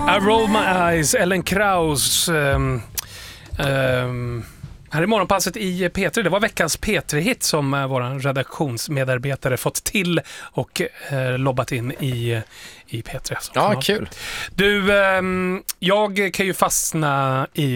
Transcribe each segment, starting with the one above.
I roll my eyes, Ellen Kraus. Här är morgonpasset i P3. Det var veckans P3-hit som vår redaktionsmedarbetare fått till och lobbat in i P3. Ja, kul. Du, jag kan ju fastna i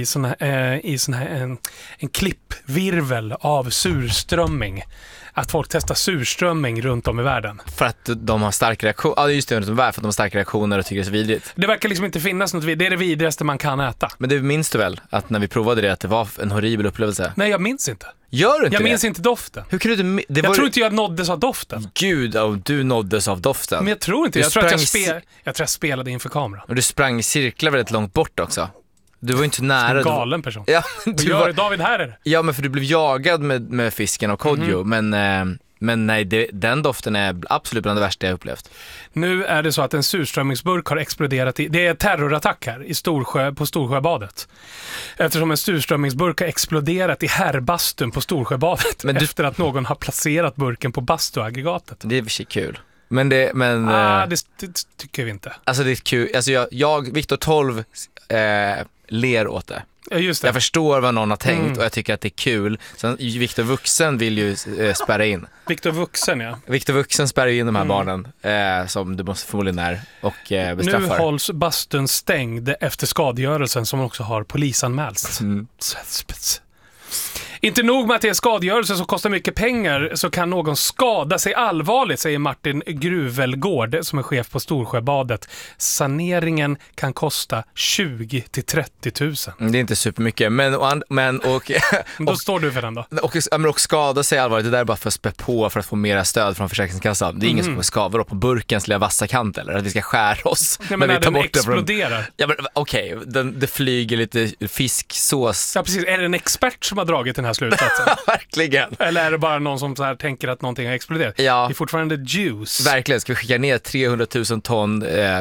en klippvirvel av surströmming. Att folk testar surströmming runt om i världen. För att de har stark reaktion. Ja, just det, runt om i världen, för att de har starka reaktioner och tycker det är så vidrigt. Det verkar liksom inte finnas något. Det är det vidrigaste man kan äta. Men det minns du väl att när vi provade det att det var en horribel upplevelse? Nej, jag minns inte. Gör du inte Jag det? minns inte doften. Hur kunde du... Jag tror inte jag nåddes av doften. Gud, du nåddes av doften. Men jag tror inte. Jag tror att jag spelade inför kameran. Och du sprang i cirklar väldigt långt bort också. Du var inte nära. En galen person. Ja, David här är det. Ja, men för du blev jagad med fisken och kodjo. Men nej, den doften är absolut bland det värsta jag upplevt. Nu är det så att en surströmmingsburk har exploderat det är terrorattack här på Storsjöbadet. Eftersom en surströmmingsburk har exploderat i herrbastun på Storsjöbadet efter att någon har placerat burken på bastuaggregatet. Det är för sig kul. Det tycker vi inte. Alltså det är kul. Alltså jag Viktor 12 ler åt det. Ja, just det. Jag förstår vad någon har tänkt och jag tycker att det är kul. Sen Viktor Vuxen vill ju spärra in. Viktor Vuxen, ja. Viktor Vuxen spärrar in de här barnen som du måste förmodligen är och bestraffar. Nu hålls bastun stängd efter skadegörelsen som också har polisanmälts. Inte nog med att det är skadegörelse som kostar mycket pengar, så kan någon skada sig allvarligt, säger Martin Gruvelgård som är chef på Storsjöbadet. Saneringen kan kosta 20 till 30 000. Det är inte supermycket, men då står du för den då. Och skada sig allvarligt, det där är bara för att spä på för att få mera stöd från Försäkringskassan. Det är ingen som får skada på burkens lilla vassa kant eller att vi ska skära oss. Ja, men när den exploderar. Ja, men okej, det flyger lite fisksås. Ja, precis. Är det en expert som har dragit den här slutsatsen? Verkligen. Eller är det bara någon som så här tänker att någonting har exploderat? Ja. Det är fortfarande juice. Verkligen. Ska vi skicka ner 300 000 ton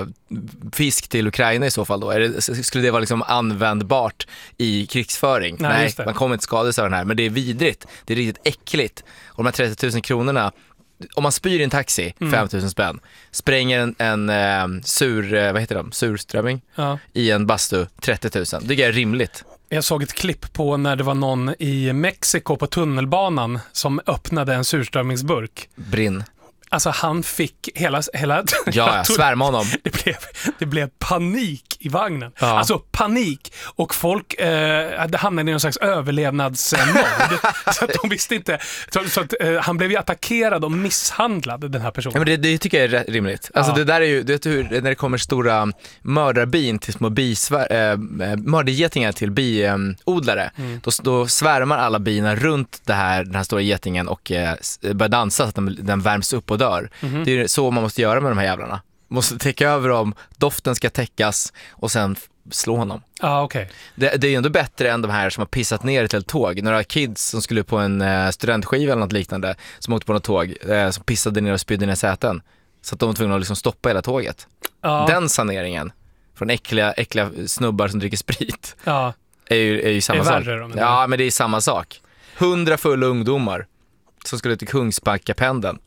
fisk till Ukraina i så fall då? Skulle det vara liksom användbart i krigsföring? Nej, man kommer inte skada sig av den här. Men det är vidrigt. Det är riktigt äckligt. Och de här 30 000 kronorna, om man spyr i en taxi, 5 000 spänn, spränger en surströmming i en bastu, 30 000. Det är rimligt. Jag såg ett klipp på när det var någon i Mexiko på tunnelbanan som öppnade en surströmmingsburk. Brinn. Alltså han fick hela ja, svärma honom. Det blev panik i vagnen. Ja. Alltså panik. Och folk hamnade i någon slags överlevnadsmode. Så att de visste inte. Så att, han blev ju attackerad och misshandlad, den här personen. Ja, men det tycker jag är rimligt. Alltså det där är ju, vet du hur, när det kommer stora mördarbin till små mördargetingar till biodlare, då svärmar alla bina runt den här stora getingen och börjar dansa så att den värms upp och dör. Det är så man måste göra med de här jävlarna. Måste täcka över dem, doften ska täckas och sen slå honom. Okay. Det är ju ändå bättre än de här som har pissat ner till ett tåg. Några kids som skulle på en studentskiva eller något liknande, som åkte på något tåg, som pissade ner och spydde ner säten. Så att de var tvungna att liksom stoppa hela tåget. Den saneringen från äckliga snubbar som dricker sprit är ju samma sak. Ja, men det är samma sak. 100 fulla ungdomar som skulle till Kungsbackapendeln.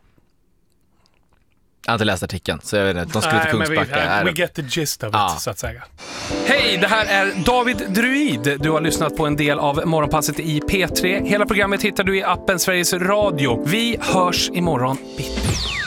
Jag har inte läst artikeln, så jag vet inte. De skulle till Kungsbacka. We get the gist of it, så att säga. Hej, det här är David Druid. Du har lyssnat på en del av morgonpasset i P3. Hela programmet hittar du i appen Sveriges Radio. Vi hörs imorgon bitti.